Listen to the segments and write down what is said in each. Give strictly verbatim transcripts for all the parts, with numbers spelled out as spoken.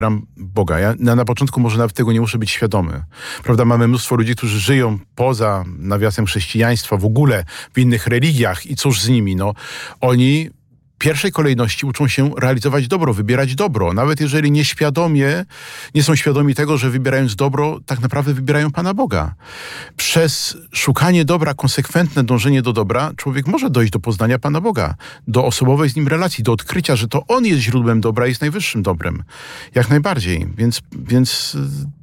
Boga. Ja na, na początku może nawet tego nie muszę być świadomy. Prawda, mamy mnóstwo ludzi, którzy żyją poza nawiasem chrześcijaństwa, w ogóle w innych religiach i cóż z nimi, no. Oni w pierwszej kolejności uczą się realizować dobro, wybierać dobro. Nawet jeżeli nieświadomie, nie są świadomi tego, że wybierając dobro, tak naprawdę wybierają Pana Boga. Przez szukanie dobra, konsekwentne dążenie do dobra, człowiek może dojść do poznania Pana Boga, do osobowej z Nim relacji, do odkrycia, że to On jest źródłem dobra i jest najwyższym dobrem. Jak najbardziej. Więc, więc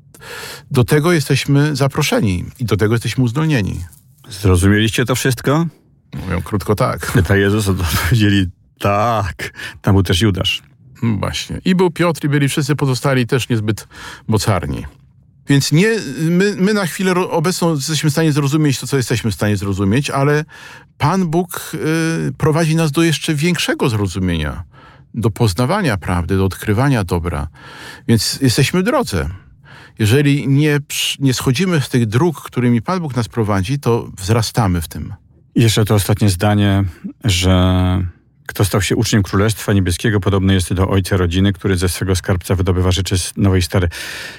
do tego jesteśmy zaproszeni i do tego jesteśmy uzdolnieni. Zrozumieliście to wszystko? Mówią krótko tak. Pyta Jezus, odpowiedzieli tak. Tam był też Judasz. Właśnie. I był Piotr, i byli wszyscy pozostali też niezbyt mocarni. Więc nie, my, my na chwilę obecną jesteśmy w stanie zrozumieć to, co jesteśmy w stanie zrozumieć, ale Pan Bóg y, prowadzi nas do jeszcze większego zrozumienia, do poznawania prawdy, do odkrywania dobra. Więc jesteśmy w drodze. Jeżeli nie, nie schodzimy z tych dróg, którymi Pan Bóg nas prowadzi, to wzrastamy w tym. I jeszcze to ostatnie zdanie, że kto stał się uczniem Królestwa Niebieskiego, podobny jest do ojca rodziny, który ze swego skarbca wydobywa rzeczy z nowej i starej.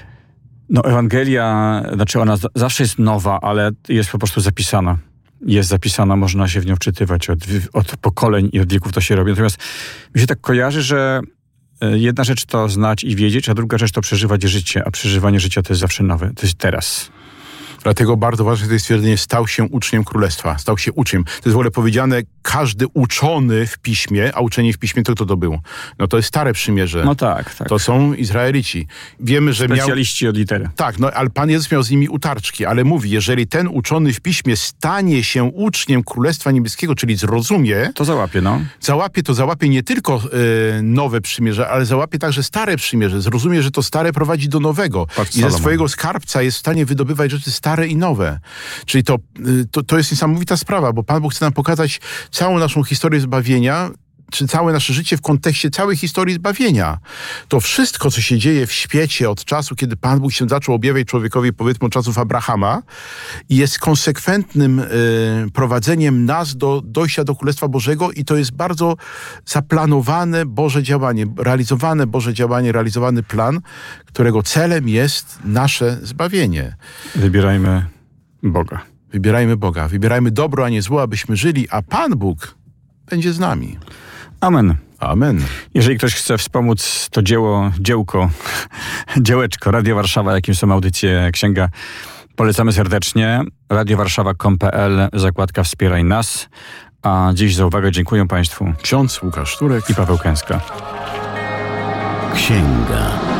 No Ewangelia, znaczy ona z- zawsze jest nowa, ale jest po prostu zapisana. Jest zapisana, można się w nią wczytywać od, od pokoleń i od wieków to się robi. Natomiast mi się tak kojarzy, że jedna rzecz to znać i wiedzieć, a druga rzecz to przeżywać życie, a przeżywanie życia to jest zawsze nowe, to jest teraz. Dlatego bardzo ważne to jest stwierdzenie, stał się uczniem Królestwa, stał się uczniem. To jest w ogóle powiedziane, każdy uczony w Piśmie, a uczenie w Piśmie to kto to był? No to jest Stare Przymierze. No tak, tak. To są Izraelici. Wiemy, że Specjaliści miał... od litery. Tak, no ale Pan Jezus miał z nimi utarczki, ale mówi, jeżeli ten uczony w Piśmie stanie się uczniem Królestwa Niebieskiego, czyli zrozumie... To załapie, no. Załapie, to załapie nie tylko y, nowe przymierze, ale załapie także Stare Przymierze. Zrozumie, że to stare prowadzi do nowego. Patrz, I ze Salomon. swojego skarbca jest w stanie wydobywać rzeczy stare i nowe. Czyli to, y, to, to jest niesamowita sprawa, bo Pan Bóg chce nam pokazać całą naszą historię zbawienia, czy całe nasze życie w kontekście całej historii zbawienia. To wszystko, co się dzieje w świecie od czasu, kiedy Pan Bóg się zaczął objawiać człowiekowi, powiedzmy od czasów Abrahama, jest konsekwentnym y, prowadzeniem nas do dojścia do Królestwa Bożego i to jest bardzo zaplanowane Boże działanie, realizowane Boże działanie, realizowany plan, którego celem jest nasze zbawienie. Wybierajmy Boga. Wybierajmy Boga, wybierajmy dobro, a nie zło, abyśmy żyli, a Pan Bóg będzie z nami. Amen. Amen. Jeżeli ktoś chce wspomóc to dzieło, dziełko, dziełeczko, Radio Warszawa, jakim są audycje, księga, polecamy serdecznie. radio warszawa kropka com kropka pe el, zakładka Wspieraj nas. A dziś za uwagę dziękuję Państwu. Ksiądz Łukasz Turek I Paweł Kęska. Księga.